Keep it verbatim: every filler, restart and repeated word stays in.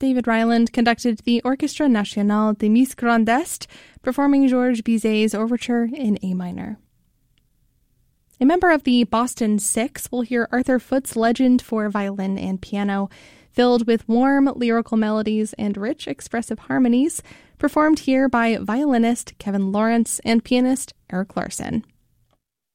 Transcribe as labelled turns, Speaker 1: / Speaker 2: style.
Speaker 1: David Ryland conducted the Orchestra Nationale de Musique Grand Est, performing Georges Bizet's overture in A minor. A member of the Boston Six will hear Arthur Foote's Legend for violin and piano, filled with warm lyrical melodies and rich expressive harmonies, performed here by violinist Kevin Lawrence and pianist Eric Larson.